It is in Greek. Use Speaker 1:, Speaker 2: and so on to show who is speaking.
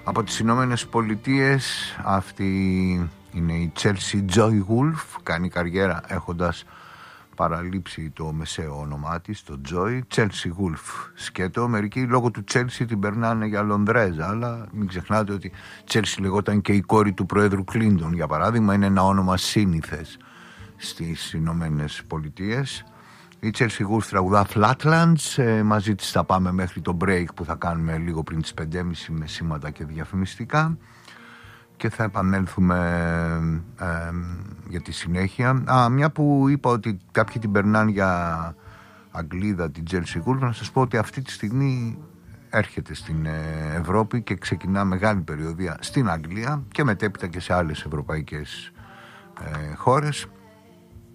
Speaker 1: Από τις Ηνωμένες Πολιτείες, αυτή είναι η Chelsea Joy Wolf. Κάνει καριέρα έχοντας παραλείψει το μεσαίο όνομά της, το Joy. Chelsea Wolf σκέτο. Μερικοί λόγω του Chelsea την περνάνε για Λονδρέζα, αλλά μην ξεχνάτε ότι Chelsea λεγόταν και η κόρη του Προέδρου Κλίντον, για παράδειγμα. Είναι ένα όνομα σύνηθες στις Ηνωμένες Πολιτείες. Η Chelsea Wolf τραγουδά Flatlands. Μαζί της θα πάμε μέχρι το break που θα κάνουμε λίγο πριν τις 5.30 με σήματα και διαφημιστικά, και θα επανέλθουμε για τη συνέχεια. Μια που είπα ότι κάποιοι την περνάνε για Αγγλίδα την Chelsea Wolf, να σας πω ότι αυτή τη στιγμή έρχεται στην Ευρώπη και ξεκινά μεγάλη περιοδεία στην Αγγλία και μετέπειτα και σε άλλες ευρωπαϊκές χώρες.